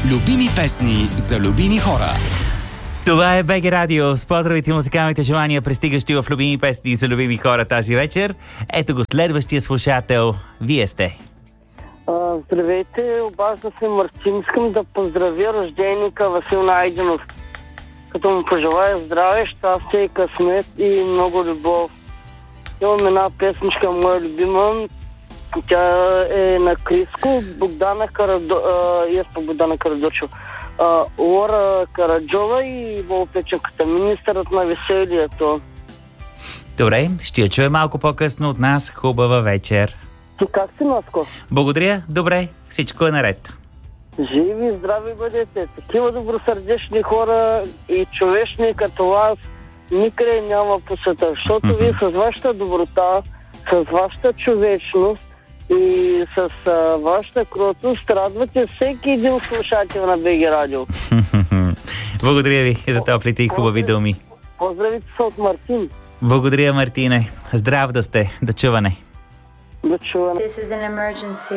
Любими песни за любими хора. Това е БГ Радио с поздравите и музикалните желания, пристигащи в любими песни за любими хора тази вечер. Ето го следващия слушател. Вие сте. Здравейте, обажда се Мартин. Искам да поздравя рожденика Васил Найденов. Като му пожелая здраве, щастие и късмет и много любов. Имам една песничка, моя любима. Тя е на Криско, Богдана Карадочо. Лора Караджова и Волпеченката, министърът на веселието. Добре, ще я чуя малко по-късно от нас. Хубава вечер. Ти как си, Наско? Благодаря, добре, всичко е наред. Живи и здрави бъдете. Такива добросърдечни хора и човечни като вас никъде няма по света. Защото вие с вашата доброта, с вашата човечност и с вашата кротост радвате всеки един слушател на БГ Радио. Благодаря ви за топлите и хубави думи. Поздравите се от Мартин. Благодаря, Мартине. Здрав да сте. До чуване. До чуване. This is an emergency.